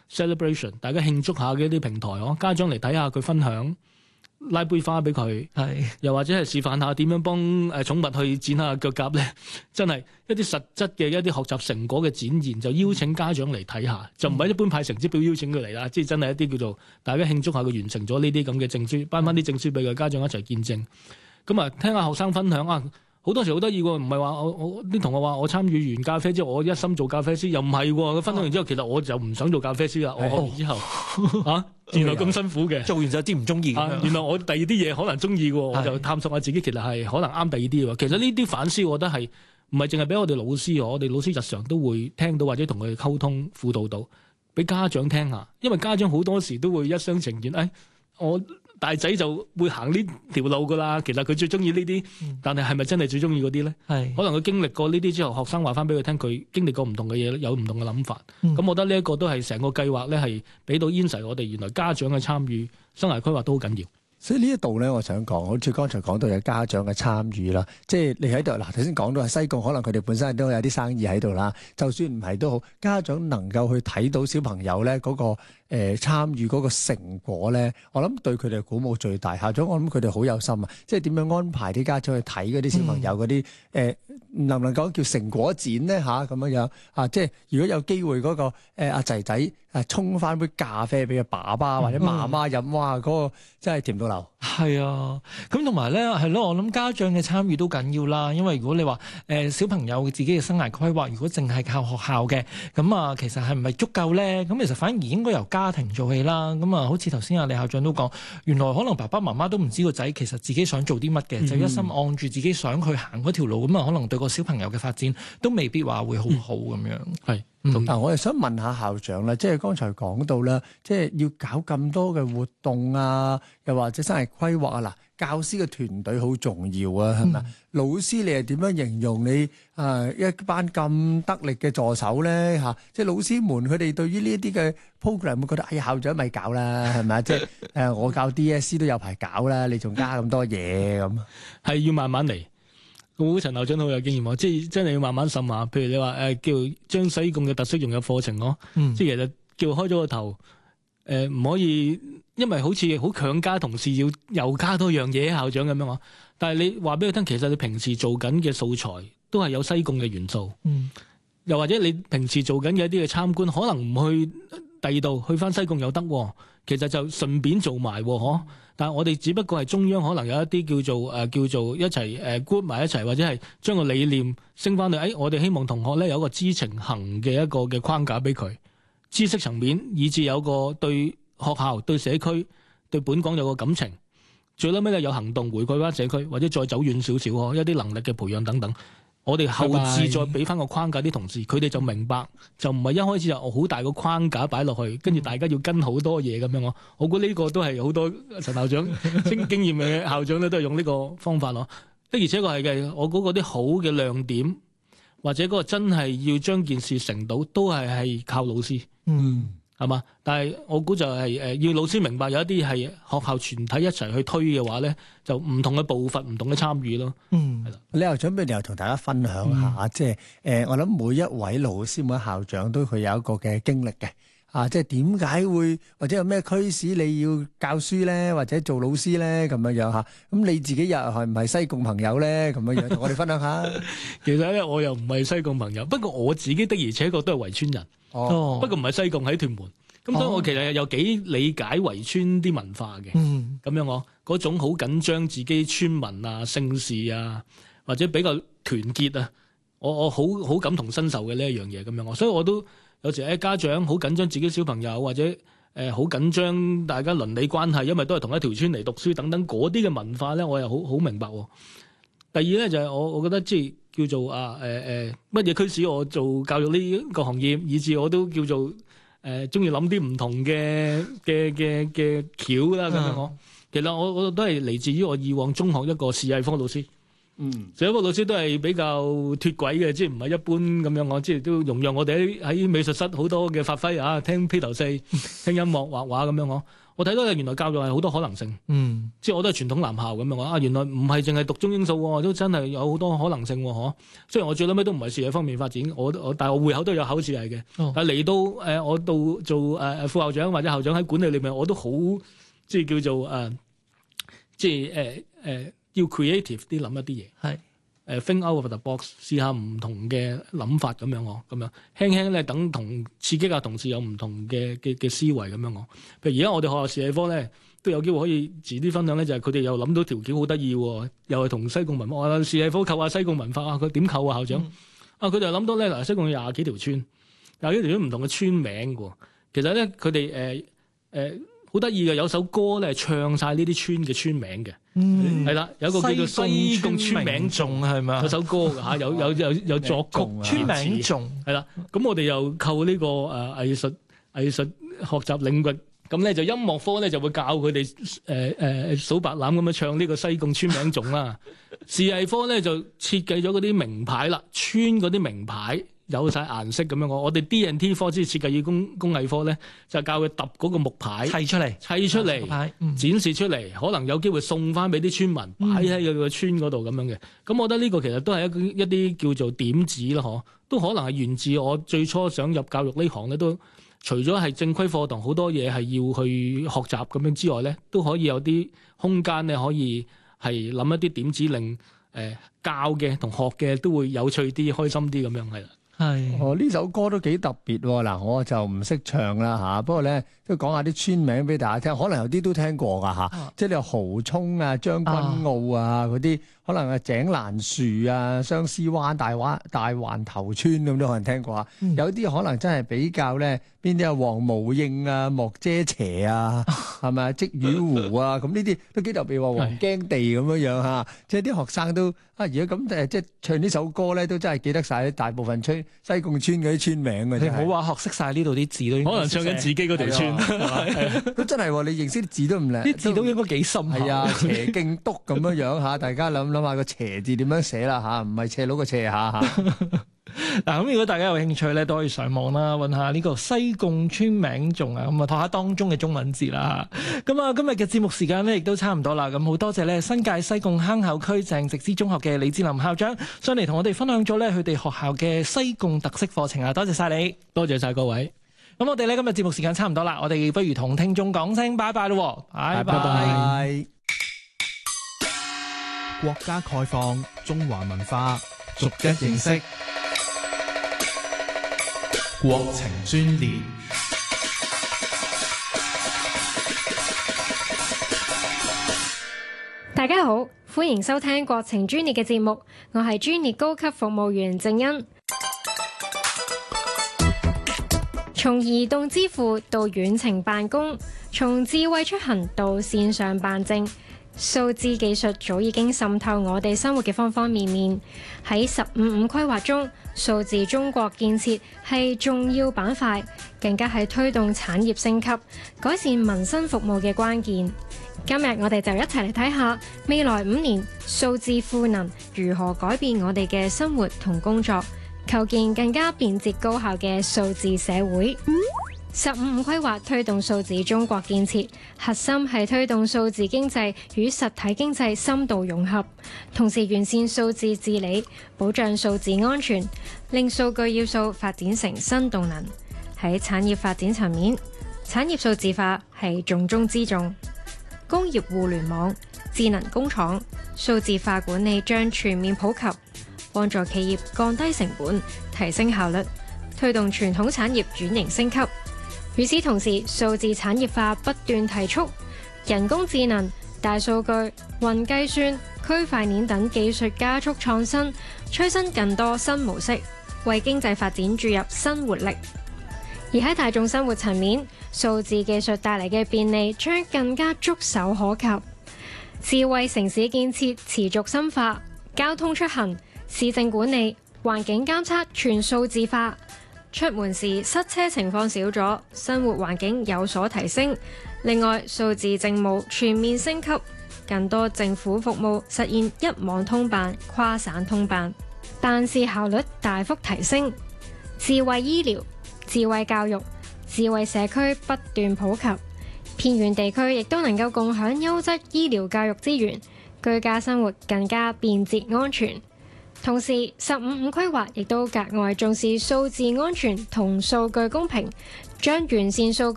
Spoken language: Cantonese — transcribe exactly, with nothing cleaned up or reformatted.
celebration， 大家慶祝下嘅一啲平台，哦，家長嚟睇下佢分享，拉杯花俾佢，又或者係示範下點樣幫誒寵物去剪下腳甲咧，真係一啲實質嘅一啲學習成果嘅展現，就邀請家長嚟睇下，嗯、就唔係一般派成績表邀請佢嚟啦，即係真係一啲叫做大家慶祝下佢完成咗呢啲咁嘅證書，頒翻啲證書俾佢家長一齊見證。咁啊，聽下學生分享啊，好多時好得意喎，唔係話我我啲同學話我參與完咖啡之後，我一心做咖啡師，又唔係喎，佢分享完之後，其實我就唔想做咖啡師啦，我學完之後嚇。啊原來咁辛苦嘅， 做完就知唔中意嘅。 原來我第二啲嘢可能中意嘅，我就探索下自己，其實係可能啱第二啲嘅。其實呢啲反思，我覺得係唔係淨係俾我哋老師，我哋老師日常都會聽到或者同佢哋溝通輔導到，俾家長聽下。因為家長好多時都會一廂情願，誒、哎，我大仔就會行呢條路噶啦。其實佢最中意呢啲，但係係咪真係最中意嗰啲咧？係可能佢經歷過呢啲之後，學生話翻俾佢聽，佢經歷過唔同嘅嘢，有唔同嘅諗法。咁、嗯、我覺得呢一個都係成個計劃咧，係俾到 insight 我哋原來家長嘅參與，生涯規劃都好緊要。 所以呢一度咧，我想講，好似剛才講到有家長嘅參與啦，即係你喺度嗱，頭先講到係西貢，可能佢哋本身都有啲生意喺度啦。就算唔係都好，家長能夠去睇到小朋友咧嗰個誒參與嗰個成果咧，我諗對佢哋鼓舞最大。校長，我諗佢哋好有心啊，即係點樣安排啲家長去睇嗰啲小朋友嗰啲誒，能唔能夠叫成果展咧吓咁樣樣啊？即係如果有機會嗰、嗰個誒阿仔仔誒沖翻杯咖啡俾佢爸爸或者媽媽飲，哇！嗰、嗰個真係甜到流。 係啊，咁同埋咧係咯，我諗家長嘅參與都緊要啦。因為如果你話誒、呃、小朋友自己嘅生涯規劃，如果淨係靠學校嘅，咁啊其實係唔係足夠咧？咁其實反而應該由家庭做起啦。咁啊，好似頭先阿李校長都講，原來可能爸爸媽媽都唔知個仔其實自己想做啲乜嘅，嗯、就一心按住自己想去行嗰條路，咁啊可能對個小朋友嘅發展都未必話會好好咁樣。係、嗯。 嗱、嗯，我又想問下校長啦，即係剛才講到啦，即係要搞咁多嘅活動啊，又或者生涯規劃啊，嗱，教師嘅團隊好重要啊，係咪、嗯？老師你係點樣形容你啊、呃、一班咁得力嘅助手咧嚇？即係老師們佢哋對於呢一啲嘅 program 會覺得，哎呀校長咪搞啦，係咪？即係誒我教 D S C 都有排搞啦，你仲加咁多嘢咁， 係要慢慢嚟。我估陳校長好有經驗喎，即係真係要慢慢滲下。譬如你話誒、呃、叫將西貢嘅特色融入課程咯，嗯、即係其實叫開咗個頭，誒、呃、唔可以，因為好似好強加同事要又加多樣嘢，校長咁樣話。但係你話俾佢聽，其實你平時做緊嘅素材都係有西貢嘅元素，嗯、又或者你平時做緊嘅一啲嘅參觀，可能唔去第二度，去翻西貢又得，其實就順便做埋嗬。但係我哋只不過係中央可能有一啲叫做誒、呃、叫做一齊誒 group 埋一齊，或者係將個理念升翻去。誒、哎，我哋希望同學咧有一個知情行嘅一個嘅框架俾佢，知識層面，以至有個對學校、對社區、對本港有個感情。最尾咧有行動回饋翻社區，或者再走遠少少嗬，一啲能力嘅培養等等。我哋後置再俾翻個框架啲同事，佢哋就明白，就唔係一開始就好大個框架擺落去，跟住大家要跟好多嘢咁樣咯。我估呢個都係好多陳校長經經驗嘅校長咧，都係用呢個方法咯。的而且確係嘅，我估嗰啲好嘅亮點，或者嗰個真係要將件事成到，都係係靠老師。嗯。係嘛？但係我估就係、是、誒、呃，要老師明白有一啲係學校全體一齊去推嘅話咧，就唔同嘅步伐、唔同嘅參與咯。嗯，係啦。你又準備你又同大家分享下，嗯、即係誒、呃，我諗每一位老師、每一位校長都佢有一個嘅經歷嘅。啊，即係點解會或者有咩驅使你要教書咧，或者做老師咧咁樣樣嚇？咁你自己又係唔係西貢朋友咧？咁樣樣同我哋分享下。 其實咧，我又唔係西貢朋友，不過我自己的而且確都係圍村人。哦，不過唔係西貢，喺屯門。咁所以我其實有幾理解圍村啲文化嘅。嗯，咁樣我嗰種好緊張自己村民啊、姓氏啊，或者比較團結啊，我我好好感同身受嘅呢一樣嘢咁樣我，所以我都。有時誒家長好緊張自己小朋友，或者誒好緊張大家鄰里關係，因為都係同一條村嚟讀書等等嗰啲嘅文化咧，我又好好明白。第二咧就係、是、我我覺得即係叫做啊誒誒乜嘢驅使我做教育呢個行業，以至我都叫做誒中意諗啲唔同嘅嘅嘅嘅橋啦咁樣我。其實我我都係嚟自於我以往中學一個視藝科老師。 嗯， 社會科老師都係比較脱軌嘅，即係唔係一般咁樣講，即係都容讓我哋喺喺美術室好多嘅發揮啊，聽披頭四，聽音樂、畫畫咁樣講。我睇到原來教育係好多可能性， 嗯， 即係我都係傳統男校咁樣講啊，原來唔係淨係讀中英數喎，都真係有好多可能性喎，嗬。雖然我最撚尾都唔係視藝方面發展，我我但係我會考都有考視藝嘅， 哦、 但係嚟到誒、呃、我到做誒、呃、副校長或者校長喺管理裏面，我都好即係叫做誒、呃，即係誒誒要 creative 啲諗一啲嘢，係。誒 think out of the box， 試下唔同嘅諗法咁樣喎，咁樣輕輕咧等同刺激下同事有唔同嘅嘅嘅思維咁樣喎。譬如而家我哋學校視藝科咧都有機會可以遲啲分享咧，就係佢哋又諗到條橋好得意喎，又係同西貢文化啊視藝科扣下西貢文化啊，佢點扣啊校長？嗯、啊佢哋又諗到咧嗱，西貢有廿幾條村，廿幾條村唔同嘅村名喎。其實咧佢哋誒誒好得意嘅，有首歌咧唱晒呢啲村嘅村名嘅。嗯，係啦，有一個叫做西貢村名頌係咪啊？有首歌㗎嚇，有有有有作曲村名頌係啦。咁我哋又扣呢個誒藝術藝術學習領域，咁咧就音樂科咧就會教佢哋誒誒數白欖咁樣唱呢個西貢村名頌啦。視藝科咧就設計咗嗰啲名牌啦，村嗰啲名牌。有晒顏色咁樣我，我哋 D and T 科即係設計與工工藝科咧，就教佢揼嗰個木牌砌出嚟， 砌出嚟，嗯、展示出嚟，可能有機會送翻俾啲村民擺喺佢個村嗰度咁樣嘅。咁、嗯、我覺得呢個其實都係一一啲叫做點子啦，嗬，都可能係源自我最初想入教育呢行咧，都除咗係正規課堂好多嘢係要去學習咁樣之外咧，都可以有啲空間咧，可以係諗一啲點子令誒、呃、教嘅同學嘅都會有趣啲、開心啲咁樣係啦。 係哦，呢首歌都幾特別喎。嗱，我就唔識唱啦嚇，不過咧都講下啲村名俾大家聽，可能有啲都聽過㗎嚇，啊、即係你話蠔涌啊、將軍澳啊嗰啲，啊、可能啊井欄樹啊、相思灣、大灣大環頭村咁都可能聽過啊。嗯、有啲可能真係比較咧，邊啲啊黃毛應啊、莫遮斜啊，係咪啊積魚湖啊，咁呢啲都幾特別喎，黃驚地咁樣樣嚇，即係啲學生都啊，如果咁誒，即係唱呢首歌咧，都真係記得晒大部分村西貢村嗰啲村名嘅。 你唔好話學識晒呢度啲字都， 可能唱緊自己嗰條村， 都真係喎！你認識啲字都唔靚， 啲字都應該幾深。 係啊，斜徑篤咁樣樣嚇，大家諗諗下個斜字點樣寫啦嚇，唔係斜佬個斜下嚇。 嗱，咁如果大家有興趣咧，都可以上網啦，揾下呢個西貢村名頌啊，咁啊，睇下當中嘅中文字啦。咁啊，今日嘅節目時間咧，亦都差唔多啦。咁好多謝咧新界西貢坑口區鄭植之中學嘅李志霖校長上嚟同我哋分享咗咧佢哋學校嘅西貢特色課程啊！多謝晒你， 多謝晒各位。 咁我哋咧今日節目時間差唔多啦，我哋不如同聽眾講聲拜拜咯，拜拜。拜拜。 國家概況，中華文化逐一認識。國情專列， 大家好，歡迎收聽國情專列嘅節目，我係專列高級服務員鄭欣。從移動支付到遠程辦公，從智慧出行到線上辦證，數字技術早已經滲透我哋生活嘅方方面面。喺十五五規劃中，數字中國建設係重要板塊，更加係推動產業升級、改善民生服務嘅關鍵。今日我哋就一齊嚟睇下未來五年數字賦能如何改變我哋嘅生活同工作，構建更加便捷高效嘅數字社會。十五五規劃推動數字中國建設，核心係推動數字經濟與實體經濟深度融合，同時完善數字治理，保障數字安全，令數據要素發展成新動能。喺產業發展層面，產業數字化係重中之重。工業互聯網、智能工廠、數字化管理將全面普及，幫助企業降低成本、提升效率，推動傳統產業轉型升級。與此同時，數字產業化不斷提速，人工智能、大數據、雲計算、區塊鏈等技術加速創新，催生更多新模式，為經濟發展注入新活力。而喺大眾生活層面，數字技術帶嚟嘅便利將更加觸手可及。智慧城市建設持續深化，交通出行、市政管理、環境監測全數字化。出門時塞車情況少咗，生活環境有所提升。另外，數字政務全面升級， 更多政府服務實現一網通辦、跨省通辦，辦事效率大幅提升。智慧醫療、智慧教育、智慧社區不斷普及，偏遠地區亦都能夠共享優質醫療教育資源，居家生活更加便捷安全。同時，十五五規劃亦都格外重視數字安全同數據公平，將完善數據